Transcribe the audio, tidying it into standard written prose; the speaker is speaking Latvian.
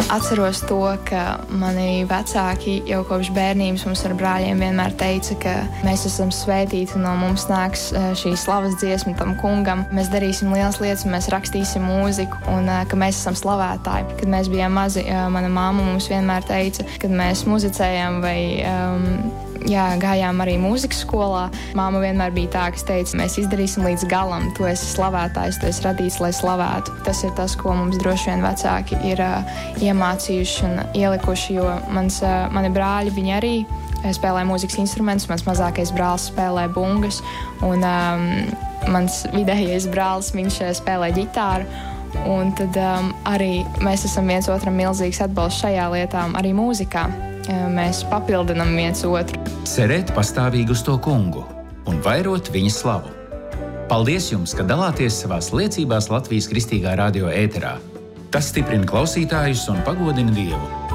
Atceros to, ka mani vecāki jau kopš bērnības mums ar brāļiem vienmēr teica, ka mēs esam svētīti un no mums nāks šī slavas dziesma tam kungam. Mēs darīsim lielas lietas, mēs rakstīsim mūziku un ka mēs esam slavētāji. Kad mēs bijām mazi, mana mamma mums vienmēr teica, kad mēs muzicējām vai gājām arī mūzikas skolā. Māma vienmēr bija tā, kas teica, mēs izdarīsim līdz galam, tu esi slavētājs, tu esi radīts, lai slavētu. Tas ir tas, ko mums droši vien vecāki ir iemācījuši un ielikuši, jo mani brāļi, viņi arī spēlē mūzikas instrumentus, mans mazākais brālis spēlē bungas un mans vidējais brālis, viņš spēlē ģitāru. Un tad arī mēs esam viens otram milzīgs atbalsts šajā lietā, arī mūzikā. Mēs papildinam viens otru. Cerēt pastāvīgi uz to kungu un vairot viņa slavu. Paldies jums, ka dalāties savās liecībās Latvijas Kristīgā radio ēterā. Tas stiprina klausītājus un pagodina Dievu.